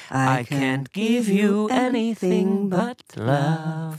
I can't give you anything but love.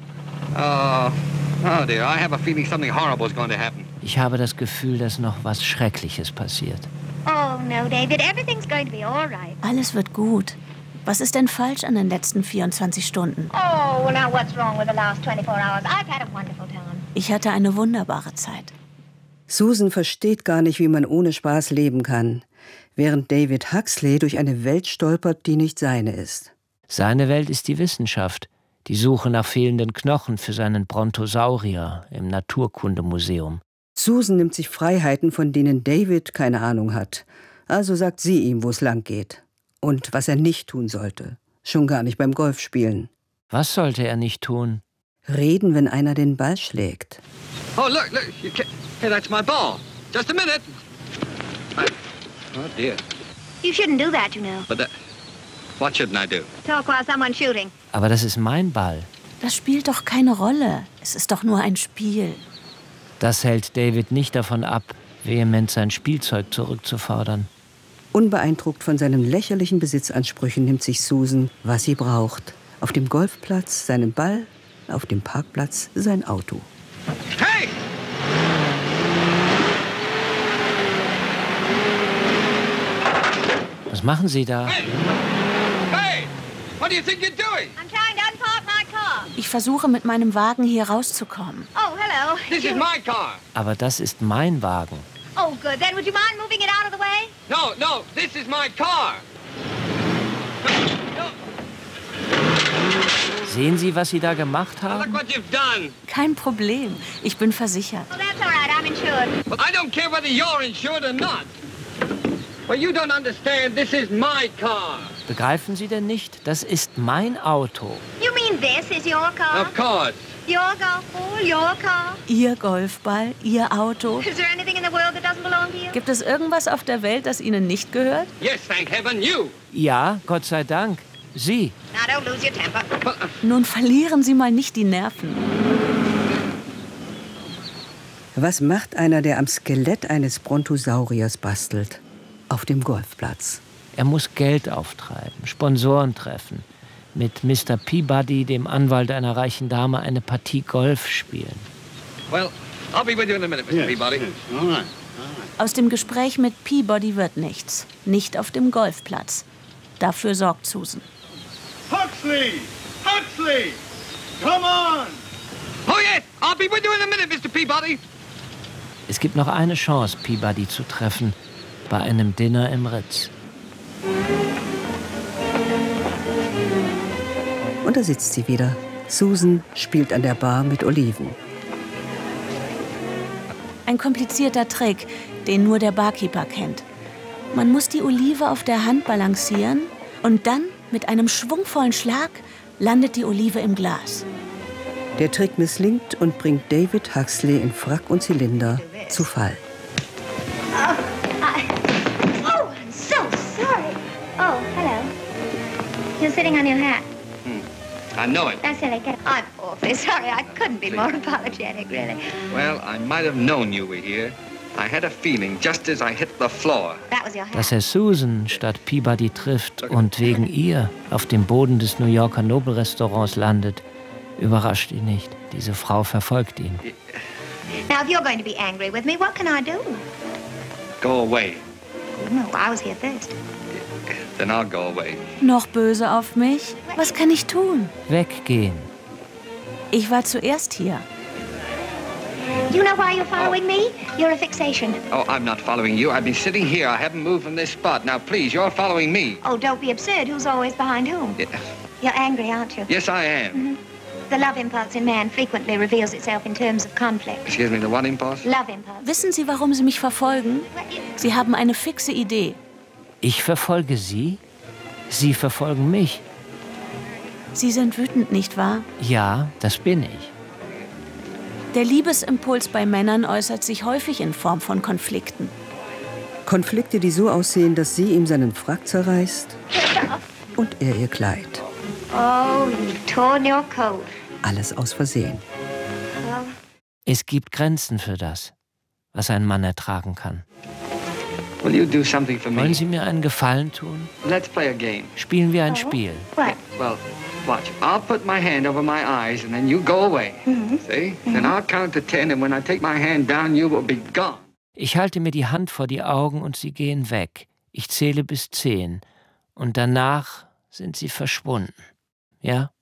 Oh dear, I have a feeling something horrible is going to happen. Ich habe das Gefühl, dass noch was Schreckliches passiert. Oh no, David, everything's going to be all right. Alles wird gut. Was ist denn falsch an den letzten 24 Stunden? Oh, well now what's wrong with the last 24 hours? I've had a wonderful time. Ich hatte eine wunderbare Zeit. Susan versteht gar nicht, wie man ohne Spaß leben kann, während David Huxley durch eine Welt stolpert, die nicht seine ist. Seine Welt ist die Wissenschaft, die Suche nach fehlenden Knochen für seinen Brontosaurier im Naturkundemuseum. Susan nimmt sich Freiheiten, von denen David keine Ahnung hat. Also sagt sie ihm, wo es lang geht. Und was er nicht tun sollte. Schon gar nicht beim Golfspielen. Was sollte er nicht tun? Reden, wenn einer den Ball schlägt. Oh, look, hey, that's my ball. Just a minute. Oh, dear. You shouldn't do that, you know. But what shouldn't I do? Talk while someone's shooting. Aber das ist mein Ball. Das spielt doch keine Rolle. Es ist doch nur ein Spiel. Das hält David nicht davon ab, vehement sein Spielzeug zurückzufordern. Unbeeindruckt von seinen lächerlichen Besitzansprüchen nimmt sich Susan, was sie braucht. Auf dem Golfplatz seinen Ball, auf dem Parkplatz sein Auto. Hey! Was machen Sie da? Hey! Hey! What do you think you're doing? I'm trying to unpark my car. Ich versuche, mit meinem Wagen hier rauszukommen. Oh, hello. This is my car. Aber das ist mein Wagen. Oh, good. Then would you mind moving it out of the way? No, this is my car. No. Sehen Sie, was Sie da gemacht Look haben? what you've done. Kein Problem. Ich bin versichert. Oh, that's all right. I'm insured. Well, I don't care whether you're insured or not. Well, you don't understand. This is my car. Begreifen Sie denn nicht? Das ist mein Auto. You mean this is your car? Of course. Your golf ball, your car? Ihr Golfball, Ihr Auto. Is there anything in the world that doesn't belong to you? Gibt es irgendwas auf der Welt, das Ihnen nicht gehört? Yes, thank heaven, you. Ja, Gott sei Dank. Sie. Now don't lose your temper. Nun verlieren Sie mal nicht die Nerven. Was macht einer, der am Skelett eines Brontosauriers bastelt? Auf dem Golfplatz. Er muss Geld auftreiben, Sponsoren treffen, mit Mr. Peabody, dem Anwalt einer reichen Dame, eine Partie Golf spielen. Well, I'll be with you in a minute, Mr. Peabody. All right. Aus dem Gespräch mit Peabody wird nichts. Nicht auf dem Golfplatz. Dafür sorgt Susan. Huxley! Huxley! Come on! Oh, yes, I'll be with you in a minute, Mr. Peabody. Es gibt noch eine Chance, Peabody zu treffen, bei einem Dinner im Ritz. Und da sitzt sie wieder. Susan spielt an der Bar mit Oliven. Ein komplizierter Trick, den nur der Barkeeper kennt. Man muss die Olive auf der Hand balancieren und dann mit einem schwungvollen Schlag landet die Olive im Glas. Der Trick misslingt und bringt David Huxley in Frack und Zylinder zu Fall. Oh, I'm so sorry. Oh, hello. You're sitting on your hat. I know it. That's silly. I'm awfully sorry. I couldn't be more apologetic, really. Well, I might have known you were here. I had a feeling just as I hit the floor. That was your hat. Dass er Susan statt Peabody trifft und wegen ihr auf dem Boden des New Yorker Nobelrestaurants landet, überrascht ihn nicht. Diese Frau verfolgt ihn. Now, if you're going to be angry with me, what can I do? Go away. No, I was here first. Then I'll go away. Noch böse auf mich? Was kann ich tun? Weggehen. Ich war zuerst hier. Do you know why you're following me? You're a fixation. Oh, I'm not following you. I've been sitting here. I haven't moved from this spot. Now, please, you're following me. Oh, don't be absurd. Who's always behind whom? Yeah. You're angry, aren't you? Yes, I am. The love impulse in man frequently reveals itself in terms of conflict. Excuse me, the what impulse? Love impulse. Wissen Sie, warum Sie mich verfolgen? Sie haben eine fixe Idee. Ich verfolge Sie? Sie verfolgen mich? Sie sind wütend, nicht wahr? Ja, das bin ich. Der Liebesimpuls bei Männern äußert sich häufig in Form von Konflikten. Konflikte, die so aussehen, dass sie ihm seinen Frack zerreißt und er ihr Kleid. Oh, you've torn your coat. Alles aus Versehen. Es gibt Grenzen für das, was ein Mann ertragen kann. Will you do something for me? Wollen Sie mir einen Gefallen tun? Let's play a game. Spielen wir ein Spiel. What? Well, watch. I'll put my hand over my eyes, and then you go away. See? Then I'll count to 10, and when I take my hand down, you will be gone. Ich halte mir die Hand vor die Augen und sie gehen weg. Ich zähle bis 10. Und danach sind sie verschwunden. Ja?